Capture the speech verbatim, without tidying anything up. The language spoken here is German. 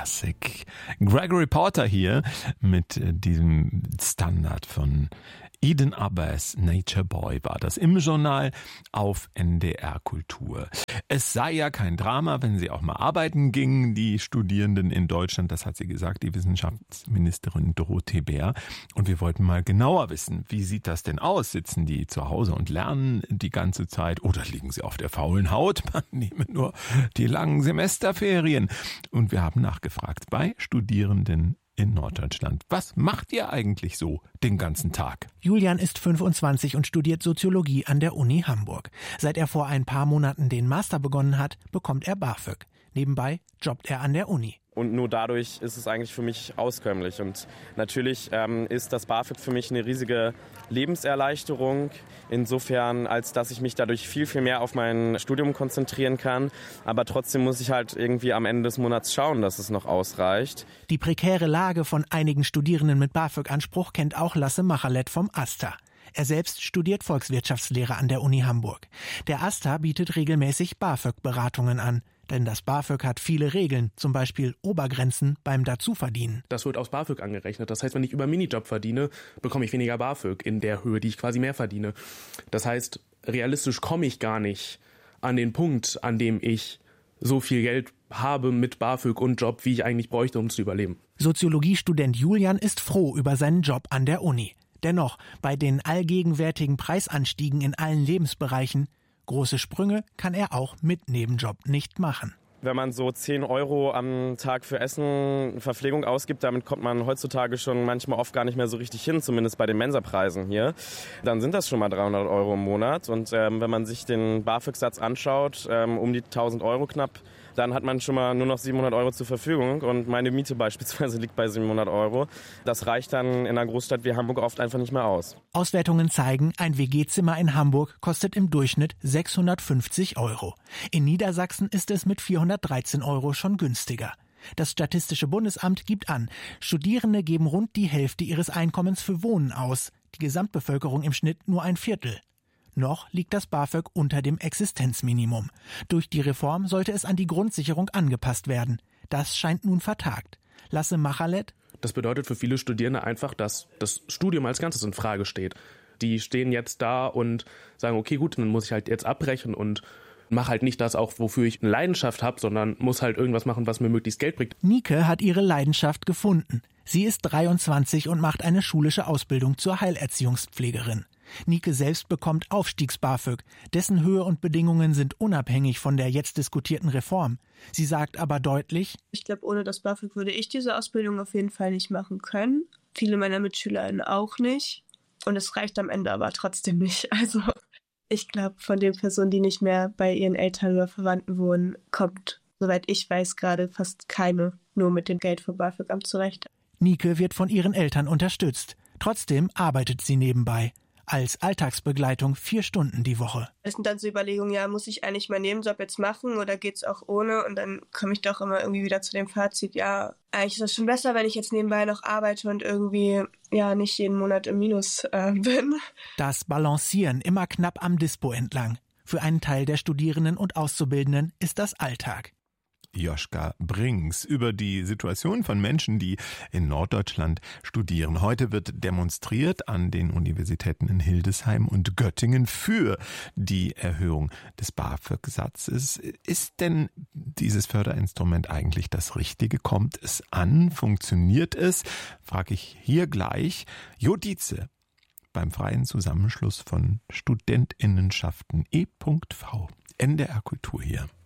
Classic. Gregory Porter hier mit diesem Standard von Eden Abbas, Nature Boy war das im Journal auf N D R Kultur. Es sei ja kein Drama, wenn sie auch mal arbeiten gingen, die Studierenden in Deutschland. Das hat sie gesagt, die Wissenschaftsministerin Dorothee Bär. Und wir wollten mal genauer wissen, wie sieht das denn aus? Sitzen die zu Hause und lernen die ganze Zeit oder liegen sie auf der faulen Haut? Man nehme nur die langen Semesterferien. Und wir haben nachgefragt bei Studierenden in Norddeutschland. Was macht ihr eigentlich so den ganzen Tag? Julian ist fünfundzwanzig und studiert Soziologie an der Uni Hamburg. Seit er vor ein paar Monaten den Master begonnen hat, bekommt er BAföG. Nebenbei jobbt er an der Uni. Und nur dadurch ist es eigentlich für mich auskömmlich. Und natürlich ähm, ist das BAföG für mich eine riesige Lebenserleichterung. Insofern, als dass ich mich dadurch viel, viel mehr auf mein Studium konzentrieren kann. Aber trotzdem muss ich halt irgendwie am Ende des Monats schauen, dass es noch ausreicht. Die prekäre Lage von einigen Studierenden mit BAföG-Anspruch kennt auch Lasse Machalet vom AStA. Er selbst studiert Volkswirtschaftslehre an der Uni Hamburg. Der AStA bietet regelmäßig BAföG-Beratungen an. Denn das BAföG hat viele Regeln, zum Beispiel Obergrenzen beim Dazuverdienen. Das wird aufs BAföG angerechnet. Das heißt, wenn ich über Minijob verdiene, bekomme ich weniger BAföG in der Höhe, die ich quasi mehr verdiene. Das heißt, realistisch komme ich gar nicht an den Punkt, an dem ich so viel Geld habe mit BAföG und Job, wie ich eigentlich bräuchte, um zu überleben. Soziologiestudent Julian ist froh über seinen Job an der Uni. Dennoch, bei den allgegenwärtigen Preisanstiegen in allen Lebensbereichen, große Sprünge kann er auch mit Nebenjob nicht machen. Wenn man so zehn Euro am Tag für Essen, Verpflegung ausgibt, damit kommt man heutzutage schon manchmal oft gar nicht mehr so richtig hin, zumindest bei den Mensapreisen hier. Dann sind das schon mal dreihundert Euro im Monat. Und ähm, wenn man sich den BAföG-Satz anschaut, ähm, um die tausend Euro knapp, dann hat man schon mal nur noch siebenhundert Euro zur Verfügung. Und meine Miete beispielsweise liegt bei siebenhundert Euro. Das reicht dann in einer Großstadt wie Hamburg oft einfach nicht mehr aus. Auswertungen zeigen, ein W G-Zimmer in Hamburg kostet im Durchschnitt sechshundertfünfzig Euro. In Niedersachsen ist es mit vierhundertdreizehn Euro schon günstiger. Das Statistische Bundesamt gibt an, Studierende geben rund die Hälfte ihres Einkommens für Wohnen aus, die Gesamtbevölkerung im Schnitt nur ein Viertel. Noch liegt das BAföG unter dem Existenzminimum. Durch die Reform sollte es an die Grundsicherung angepasst werden. Das scheint nun vertagt. Lasse Machalet: Das bedeutet für viele Studierende einfach, dass das Studium als Ganzes in Frage steht. Die stehen jetzt da und sagen, okay, gut, dann muss ich halt jetzt abbrechen und mache halt nicht das auch, wofür ich eine Leidenschaft habe, sondern muss halt irgendwas machen, was mir möglichst Geld bringt. Nike hat ihre Leidenschaft gefunden. Sie ist dreiundzwanzig und macht eine schulische Ausbildung zur Heilerziehungspflegerin. Nike selbst bekommt Aufstiegs-BAföG. Dessen Höhe und Bedingungen sind unabhängig von der jetzt diskutierten Reform. Sie sagt aber deutlich: Ich glaube, ohne das BAföG würde ich diese Ausbildung auf jeden Fall nicht machen können. Viele meiner MitschülerInnen auch nicht. Und es reicht am Ende aber trotzdem nicht. Also ich glaube, von den Personen, die nicht mehr bei ihren Eltern oder Verwandten wohnen, kommt, soweit ich weiß, gerade fast keine nur mit dem Geld vom BAföG-Amt zurecht. Nike wird von ihren Eltern unterstützt. Trotzdem arbeitet sie nebenbei. Als Alltagsbegleitung vier Stunden die Woche. Es sind dann so Überlegungen, ja, muss ich eigentlich meinen Nebenjob jetzt machen oder geht's auch ohne? Und dann komme ich doch immer irgendwie wieder zu dem Fazit, ja, eigentlich ist das schon besser, wenn ich jetzt nebenbei noch arbeite und irgendwie ja nicht jeden Monat im Minus äh, bin. Das Balancieren immer knapp am Dispo entlang. Für einen Teil der Studierenden und Auszubildenden ist das Alltag. Joschka Brings über die Situation von Menschen, die in Norddeutschland studieren. Heute wird demonstriert an den Universitäten in Hildesheim und Göttingen für die Erhöhung des BAföG-Satzes. Ist denn dieses Förderinstrument eigentlich das Richtige? Kommt es an? Funktioniert es? Frage ich hier gleich Jo Dietze beim freien Zusammenschluss von StudentInnenschaften E V. N D R Kultur hier.